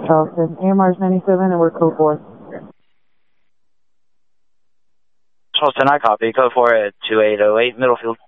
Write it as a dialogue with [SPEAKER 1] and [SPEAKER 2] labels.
[SPEAKER 1] Charleston. AMR's 97 and we're code 4.
[SPEAKER 2] Charleston, I copy. Code 4 at 2808 Middlefield.